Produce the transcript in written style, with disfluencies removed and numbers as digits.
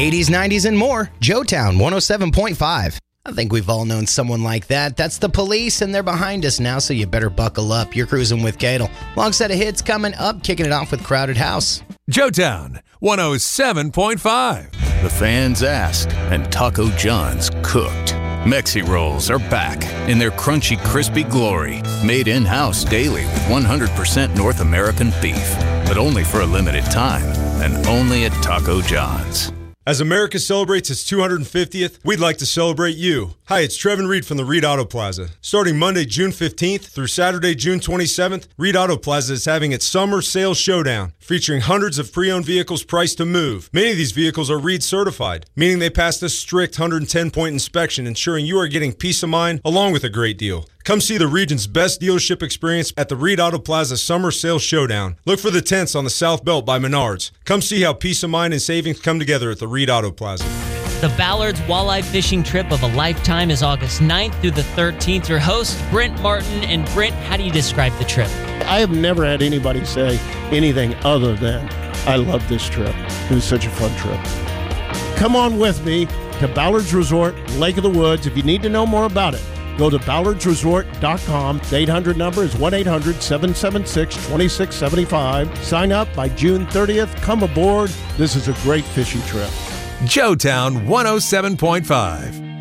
80s, 90s, and more. Joetown 107.5. I think we've all known someone like that. That's the police, and they're behind us now, so you better buckle up. You're cruising with Cadel. Long set of hits coming up, kicking it off with Crowded House. Joetown 107.5. The fans asked, and Taco John's cooked. Mexi Rolls are back in their crunchy, crispy glory. Made in-house daily with 100% North American beef. But only for a limited time, and only at Taco John's. As America celebrates its 250th, we'd like to celebrate you. Hi, it's Trevin Reed from the Reed Auto Plaza. Starting Monday, June 15th through Saturday, June 27th, Reed Auto Plaza is having its Summer Sales Showdown, featuring hundreds of pre-owned vehicles priced to move. Many of these vehicles are Reed certified, meaning they passed a strict 110-point inspection, ensuring you are getting peace of mind along with a great deal. Come see the region's best dealership experience at the Reed Auto Plaza Summer Sales Showdown. Look for the tents on the South Belt by Menards. Come see how peace of mind and savings come together at the Reed Auto Plaza. The Ballard's Walleye Fishing Trip of a Lifetime is August 9th through the 13th. Your host, Brent Martin. And Brent, how do you describe the trip? I have never had anybody say anything other than, I love this trip. It was such a fun trip. Come on with me to Ballard's Resort, Lake of the Woods. If you need to know more about it, go to ballardsresort.com. The 800 number is 1-800-776-2675. Sign up by June 30th. Come aboard. This is a great fishing trip. Joetown 107.5.